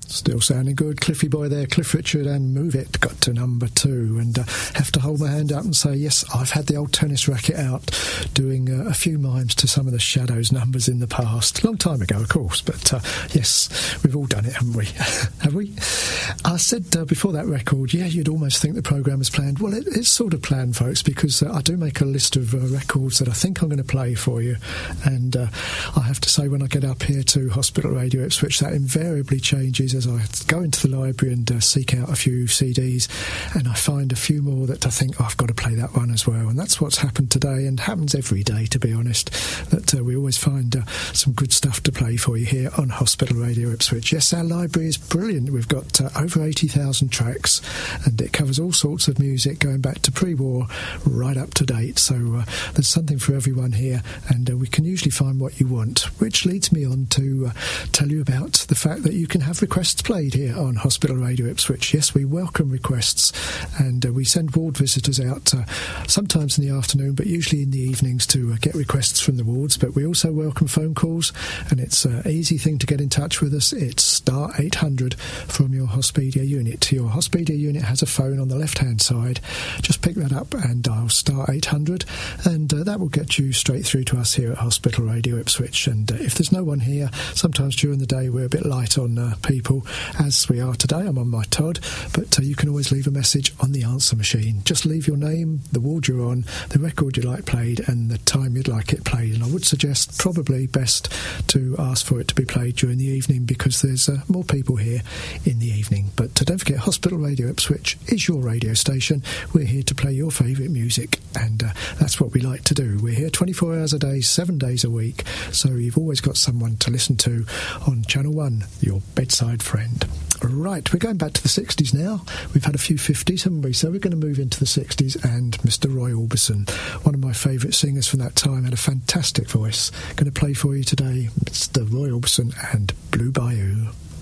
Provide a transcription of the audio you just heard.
Still sounding good. Cliffy Boy there, Cliff Richard and Move It got to number 2. And have to hold my hand up and say, yes, I've had the old tennis racket out doing a few mimes to some of the Shadows numbers in the past. Long time ago, of course, but yes, we've all done it, haven't we? Have we? I said before that record, yeah, you'd almost think the programme is planned. Well, it's sort of planned, folks, because I do make a list of records that I think I'm going to play for you. And I have to say, when I get up here to Hospital Radio Ipswich, that invariably changes as I go into the library and seek out a few CDs, and I find a few more that I think, I've got to play that one as well. And that's what's happened today, and happens every day, to be honest, that we always find some good stuff to play for you here on Hospital Radio Ipswich. Yes, our library is brilliant. We've got over 80,000 tracks, and it covers all sorts of music going back to pre-war right up to date. So there's something for everyone here, and we can usually find what you want, which leads me on to tell you about the fact that you can have requests played here on Hospital Radio Ipswich. Yes, we welcome requests, and we send ward visitors out sometimes in the afternoon, but usually in the evenings to get requests from the wards. But we also welcome phone calls, and it's an easy thing to get in touch with us. It's star 800 from your Hospedia unit. Your Hospedia unit has a phone on the left-hand side. Just pick that up and dial star 800, and that will get you straight through to us here at Hospital Radio Ipswich. And if there's no one here, sometimes during the day we're a bit light on people, as we are today. I'm on my Todd, but you can always leave a message on the answer machine. Just leave your name, the ward you're on, the record you'd like played, and the time you'd like it played. And I would suggest probably best to ask for it to be played during the evening, because there's more people here in the evening. But don't forget, Hospital Radio Ipswich is your radio station. We're here to play your favourite music, and that's what we like to do. We're here 24 hours a day, 7 days a week, so you've always got someone to listen to on Channel 1, your bedside friend. Right, we're going back to the 60s now. We've had a few 50s, haven't we? So we're going to move into the 60s, and Mr. Roy Orbison, one of my favourite singers from that time, had a fantastic voice. Going to play for you today, Mr. Roy Orbison and Blue Bayou.